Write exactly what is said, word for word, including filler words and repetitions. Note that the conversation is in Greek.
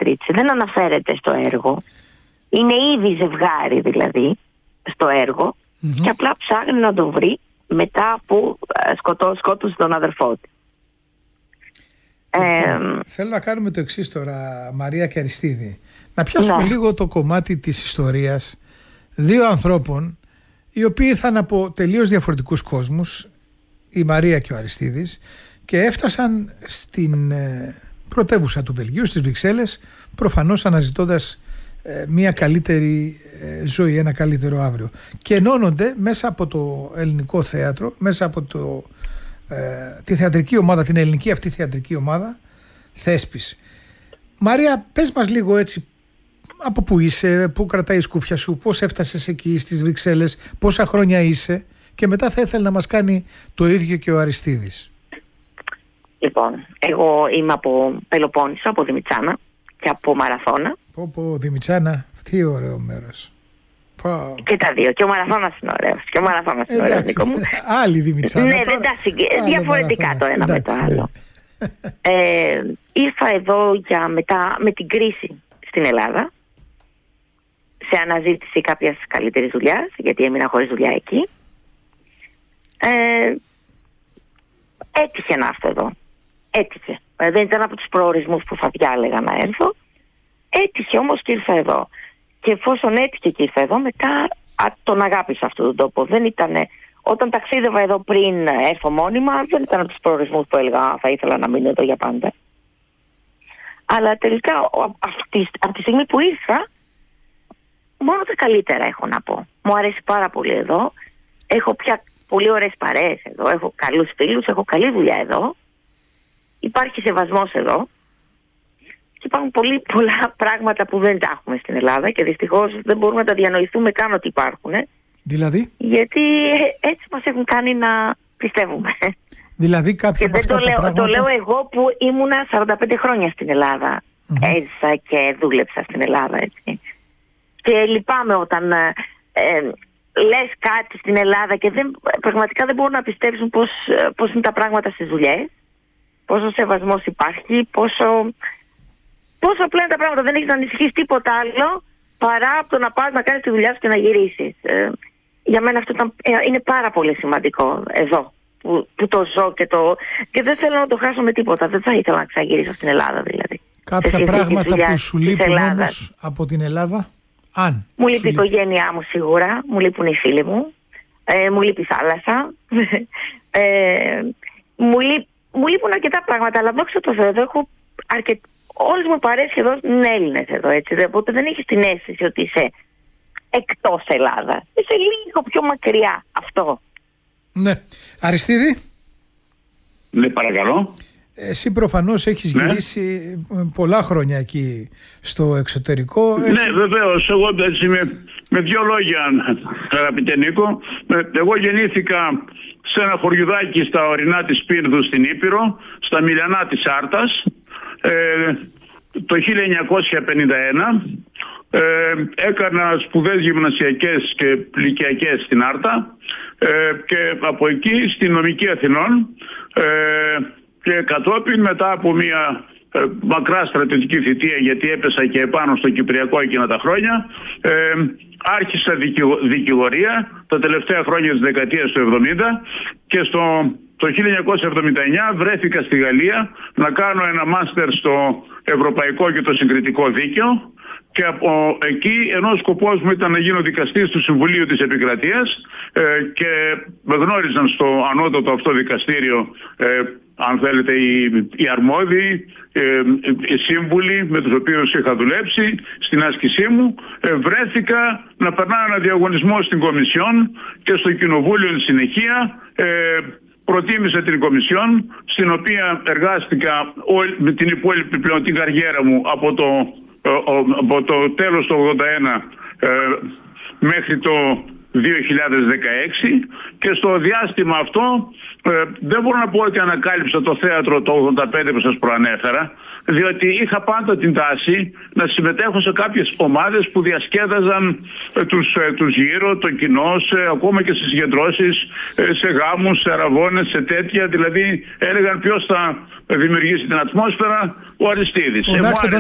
Πετρίτσι. Δεν αναφέρεται στο έργο. Είναι ήδη ζευγάρι δηλαδή στο έργο mm-hmm. και απλά ψάχνει να το βρει μετά που σκοτώ, σκότωσε τον αδερφό του. Ε, Θέλω να κάνουμε το εξής τώρα, Μαρία και Αριστίδη. Να πιάσουμε ναι. λίγο το κομμάτι της ιστορίας δύο ανθρώπων οι οποίοι ήρθαν από τελείως διαφορετικούς κόσμους, η Μαρία και ο Αριστίδης, και έφτασαν στην ε, πρωτεύουσα του Βελγίου, στις Βρυξέλλες, προφανώς αναζητώντας ε, μια καλύτερη ε, ζωή, ένα καλύτερο αύριο. Και ενώνονται μέσα από το ελληνικό θέατρο, μέσα από το, ε, τη θεατρική ομάδα, την ελληνική αυτή θεατρική ομάδα, Θέσπης. Μαρία, πες μας λίγο έτσι, από πού είσαι, πού κρατάει η σκούφια σου, πώς έφτασες εκεί στις Βρυξέλλες, πόσα χρόνια είσαι, και μετά θα ήθελα να μας κάνει το ίδιο και ο Αριστίδης. Λοιπόν, εγώ είμαι από Πελοπόννησο, από Δημητσάνα και από Μαραθώνα. Πω πω, Δημητσάνα, τι ωραίο μέρος. Πω. Και τα δύο, και ο Μαραθώνας είναι ωραίος, και ο Μαραθώνας είναι ωραίος, Νίκο μου. Άλλη Δημητσάνα. Ναι, δεν τα συγκρίνω, διαφορετικά Μαραθώνας. Το ένα εντάξει, με το άλλο. ε, ήρθα εδώ για μετά, με την κρίση στην Ελλάδα, σε αναζήτηση κάποιας καλύτερης δουλειάς, γιατί έμεινα χωρίς δουλειά εκεί. Ε, έτυχε να έρθω εδώ. Έτυχε. Ε, δεν ήταν από τους προορισμούς που θα διάλεγα να έρθω. Έτυχε όμως και ήρθα εδώ. Και εφόσον έτυχε και ήρθα εδώ, μετά α, τον αγάπησα αυτόν τον τόπο. Δεν ήτανε, όταν ταξίδευα εδώ πριν έρθω μόνιμα, δεν ήταν από τους προορισμούς που έλεγα θα ήθελα να μείνω εδώ για πάντα. Αλλά τελικά αυτή, από τη στιγμή που ήρθα, μόνο τα καλύτερα έχω να πω. Μου αρέσει πάρα πολύ εδώ. Έχω πια πολύ ωραίες παρέες εδώ. Έχω καλούς φίλους, έχω καλή δουλειά εδώ. Υπάρχει σεβασμός εδώ. Και υπάρχουν πολύ πολλά πράγματα που δεν τα έχουμε στην Ελλάδα και δυστυχώς δεν μπορούμε να τα διανοηθούμε καν ότι υπάρχουν. Δηλαδή? Γιατί έτσι μας έχουν κάνει να πιστεύουμε. Δηλαδή κάποια από αυτά το τα λέω, πράγματα... Το λέω εγώ που ήμουνα σαράντα πέντε χρόνια στην Ελλάδα. Mm-hmm. Έζησα και δούλεψα στην Ελλάδα, έτσι. Και λυπάμαι όταν ε, ε, λες κάτι στην Ελλάδα και δεν, πραγματικά δεν μπορούν να πιστέψουν πώς, πώς είναι τα πράγματα στις δουλειές, πόσο σεβασμός υπάρχει, πόσο, πόσο απλά είναι τα πράγματα. Δεν έχεις να ανησυχείς τίποτα άλλο παρά από το να πας να κάνεις τη δουλειά σου και να γυρίσεις. Ε, για μένα αυτό ήταν, ε, είναι πάρα πολύ σημαντικό εδώ που, που το ζω και, το, και δεν θέλω να το χάσω με τίποτα. Δεν θα ήθελα να ξαναγυρίσω στην Ελλάδα δηλαδή. Κάποια πράγματα που σου λείπουν όμως από την Ελλάδα? Αν, μου λείπει η οικογένειά μου σίγουρα, μου λείπουν οι φίλοι μου, ε, μου λείπει η θάλασσα, ε, μου, λείπ, μου λείπουν αρκετά πράγματα, αλλά δόξα τω Θεώ, εδώ έχω αρκετ... όλες μου παρέες σχεδόν είναι Έλληνες εδώ, έτσι, οπότε δεν έχεις την αίσθηση ότι είσαι εκτός Ελλάδα, είσαι λίγο πιο μακριά, αυτό. Ναι. Αριστίδη. Ναι, παρακαλώ. Εσύ προφανώς έχεις ναι. γυρίσει πολλά χρόνια εκεί στο εξωτερικό. Έτσι. Ναι, βεβαίως. Εγώ έτσι με, με δύο λόγια, αγαπητέ Νίκο. Εγώ γεννήθηκα σε ένα χωριουδάκι στα ορεινά της Πίνδου στην Ήπειρο, στα Μιλιανά της Άρτας, ε, το χίλια εννιακόσια πενήντα ένα. Ε, έκανα σπουδές γυμνασιακές και λυκειακές στην Άρτα ε, και από εκεί στην Νομική Αθηνών. Ε, Και κατόπιν, μετά από μια ε, μακρά στρατιωτική θητεία, γιατί έπεσα και επάνω στο Κυπριακό εκείνα τα χρόνια, ε, άρχισα δικηγο, δικηγορία τα τελευταία χρόνια της δεκαετίας του εβδομήντα και στο, το χίλια εννιακόσια εβδομήντα εννιά βρέθηκα στη Γαλλία να κάνω ένα μάστερ στο Ευρωπαϊκό και το Συγκριτικό Δίκαιο. Και από εκεί, ενώ ο σκοπός μου ήταν να γίνω δικαστής του Συμβουλίου της Επικρατείας ε, και με γνώριζαν στο ανώτατο αυτό δικαστήριο, ε, αν θέλετε, οι, οι αρμόδιοι, ε, οι σύμβουλοι με τους οποίους είχα δουλέψει στην άσκησή μου, ε, βρέθηκα να περνάω ένα διαγωνισμό στην Κομισιόν και στο Κοινοβούλιο εν συνεχεία. Ε, προτίμησα την Κομισιόν, στην οποία εργάστηκα όλη, με την υπόλοιπη πλέον την καριέρα μου από το από το τέλος του ογδόντα ένα ε, μέχρι το δύο χιλιάδες δεκαέξι και στο διάστημα αυτό ε, δεν μπορώ να πω ότι ανακάλυψα το θέατρο το ογδόντα πέντε που σας προανέφερα, διότι είχα πάντα την τάση να συμμετέχω σε κάποιες ομάδες που διασκέδαζαν ε, τους, ε, τους γύρω, το κοινό, σε, ακόμα και στις συγκεντρώσεις, ε, σε γάμους, σε αραβώνες, σε τέτοια, δηλαδή έλεγαν ποιος θα δημιουργήσει την ατμόσφαιρα, ο Αριστίδης.